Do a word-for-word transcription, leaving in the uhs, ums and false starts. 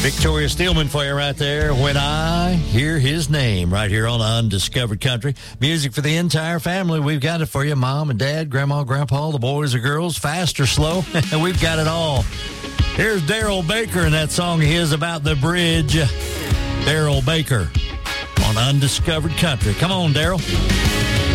Victoria Steelman for you right there. When I Hear His Name, right here on Undiscovered Country. Music for the entire family. We've got it for you. Mom and Dad, Grandma, Grandpa, the boys or girls, fast or slow. We've got it all. Here's Daryl Baker and that song he is about the bridge. Daryl Baker on Undiscovered Country. Come on, Daryl.